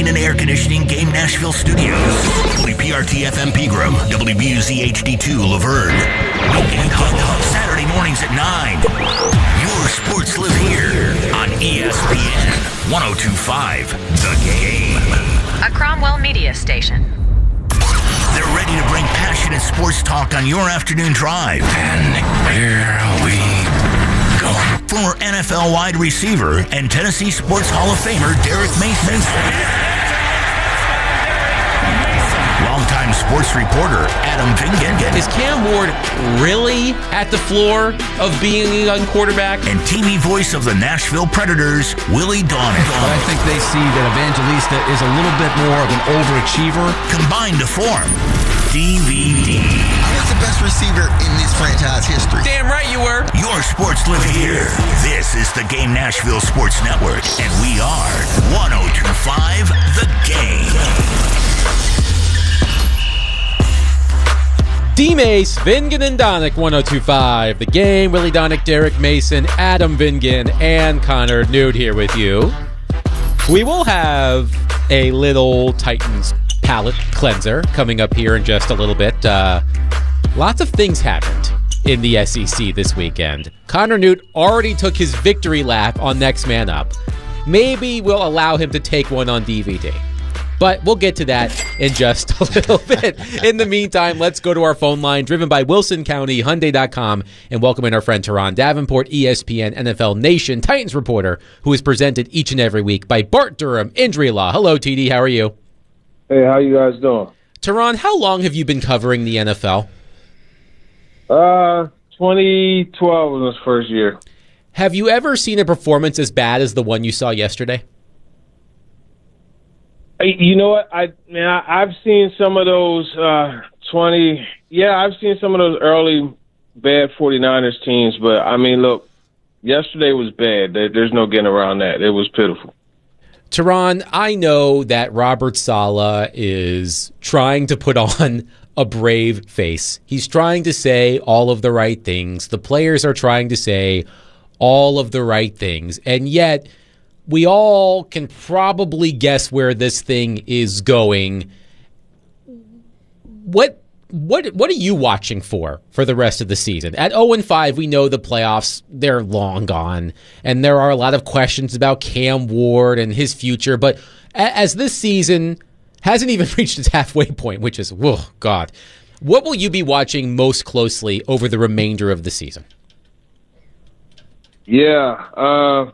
Heating and Air Conditioning Game Nashville Studios. WPRT FM Pegram, WBUZ HD2 Laverne. Weekend Hub, Saturday mornings at 9. Your sports live here on ESPN 102.5 The Game. A Cromwell Media Station. They're ready to bring passionate sports talk on your afternoon drive. And here we go. Former NFL wide receiver and Tennessee Sports Hall of Famer Derek Mason. Longtime sports reporter Adam Vingan. Is Cam Ward really at the floor of being a young quarterback? And TV voice of the Nashville Predators, Willie Daunic. But I think they see that Evangelista is a little bit more of an overachiever. Combined to form DVD. I was the best receiver in this franchise history. Damn right you were. Your sports live here. This is the Game Nashville Sports Network, and we are 102.5 The Game. D-Mace, Vingan and Daunic, 102.5 The Game. Willie Daunic, Derek Mason, Adam Vingan, and Connor Nude here with you. We will have a little Titans palate cleanser coming up here in just a little bit. Lots of things happened in the SEC this weekend. Connor Newt already took his victory lap on Next Man Up. Maybe we'll allow him to take one on DVD. But we'll get to that in just a little bit. In the meantime, let's go to our phone line, driven by Wilson County Hyundai.com, and welcome in our friend Teron Davenport, ESPN NFL Nation Titans reporter, who is presented each and every week by Bart Durham Injury Law. Hello, TD. How are you? Hey, how you guys doing? Teron, how long have you been covering the NFL? 2012 was his first year. Have you ever seen a performance as bad as the one you saw yesterday? You know what? I've seen some of those I've seen some of those early bad 49ers teams, but I mean, look, yesterday was bad. There's no getting around that. It was pitiful. Teron, I know that Robert Saleh is trying to put on a brave face. He's trying to say all of the right things. The players are trying to say all of the right things, and yet we all can probably guess where this thing is going. What are you watching for the rest of the season? At 0-5, we know the playoffs, they're long gone, and there are a lot of questions about Cam Ward and his future. But as this season hasn't even reached its halfway point, which is, oh, God, what will you be watching most closely over the remainder of the season? Yeah,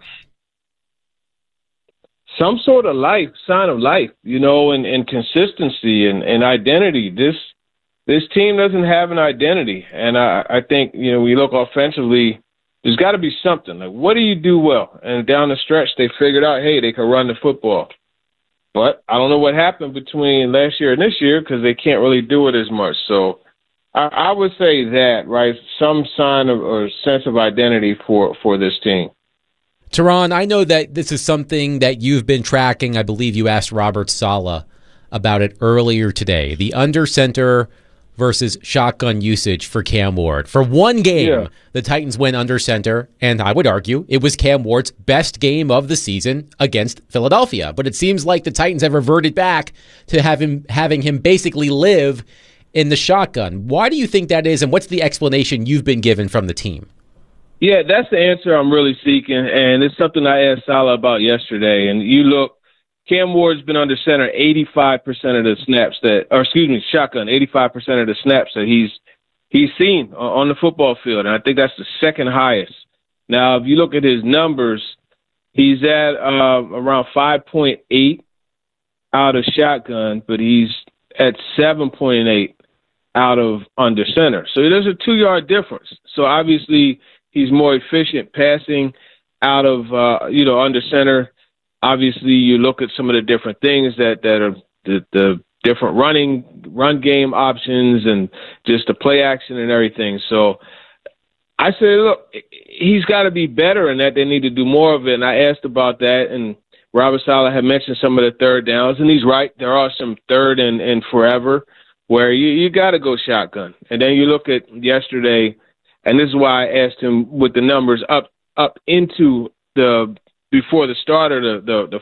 some sort of sign of life, and consistency and identity. This team doesn't have an identity, and I think we look offensively. There's got to be something. Like, what do you do well? And down the stretch, they figured out, hey, they can run the football. But I don't know what happened between last year and this year because they can't really do it as much. So I would say that, right, some sign of or sense of identity for this team. Teron, I know that this is something that you've been tracking. I believe you asked Robert Saleh about it earlier today. The under center versus shotgun usage for Cam Ward. For one game, The Titans went under center, and I would argue it was Cam Ward's best game of the season against Philadelphia. But it seems like the Titans have reverted back to having him basically live in the shotgun. Why do you think that is, and what's the explanation you've been given from the team? Yeah, that's the answer I'm really seeking, and it's something I asked Saleh about yesterday. And you look, Cam Ward's been under center 85% of the snaps shotgun, 85% of the snaps that he's seen on the football field, and I think that's the second highest. Now, if you look at his numbers, he's at around 5.8 out of shotgun, but he's at 7.8 out of under center. So there's a 2-yard difference. So obviously he's more efficient passing out of, under center. Obviously, you look at some of the different things that are the different run game options and just the play action and everything. So I said, look, he's got to be better in that. They need to do more of it. And I asked about that, and Robert Saleh had mentioned some of the third downs, and he's right. There are some third and forever where you got to go shotgun. And then you look at yesterday, and this is why I asked him with the numbers up into the before the start of the